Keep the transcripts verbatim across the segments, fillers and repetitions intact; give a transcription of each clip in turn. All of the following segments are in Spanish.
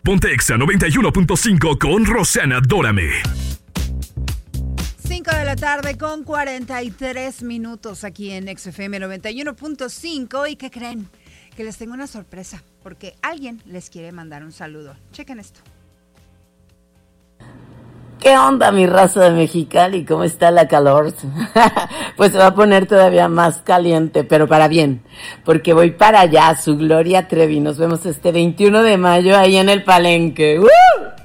Ponte Exa noventa y uno punto cinco con Rosanna Dórame. cinco de la tarde con cuarenta y tres minutos aquí en X F M noventa y uno punto cinco. ¿Y qué creen? Que les tengo una sorpresa, porque alguien les quiere mandar un saludo. Chequen esto. ¿Qué onda, mi raza de Mexicali? ¿Cómo está la calor? Pues se va a poner todavía más caliente, pero para bien, porque voy para allá, su Gloria Trevi. Nos vemos este veintiuno de mayo ahí en el Palenque. ¡Uh!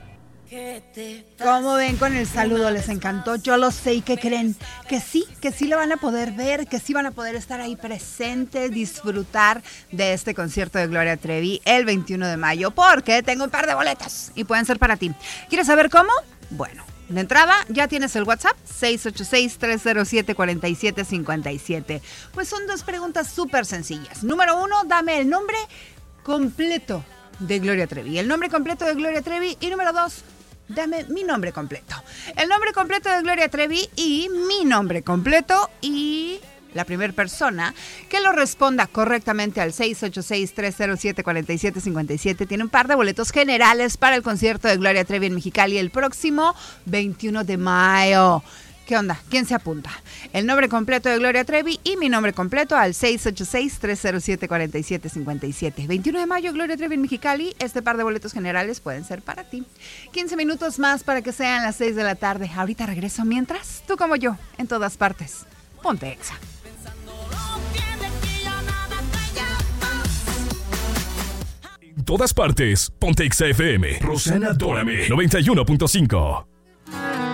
¿Cómo ven con el saludo? ¿Les encantó? Yo lo sé. ¿Y qué creen? Que sí, que sí lo van a poder ver, que sí van a poder estar ahí presentes, disfrutar de este concierto de Gloria Trevi el veintiuno de mayo, porque tengo un par de boletas y pueden ser para ti. ¿Quieres saber cómo? Bueno, de entrada ya tienes el WhatsApp seis ocho seis, tres cero siete, cuatro siete cinco siete. Pues son dos preguntas súper sencillas. Número uno, dame el nombre completo de Gloria Trevi. El nombre completo de Gloria Trevi. Y número dos, dame mi nombre completo. El nombre completo de Gloria Trevi y mi nombre completo. Y la primera persona que lo responda correctamente al seis ocho seis, tres cero siete, cuatro siete cinco siete tiene un par de boletos generales para el concierto de Gloria Trevi en Mexicali el próximo veintiuno de mayo. ¿Qué onda? ¿Quién se apunta? El nombre completo de Gloria Trevi y mi nombre completo al seis ocho seis, tres cero siete, cuatro siete cinco siete. veintiuno de mayo, Gloria Trevi en Mexicali. Este par de boletos generales pueden ser para ti. quince minutos más para que sean las seis de la tarde. Ahorita regreso mientras, tú como yo, en todas partes. Ponte Exa. En todas partes, Ponte Exa F M. Rosanna Dórame noventa y uno punto cinco.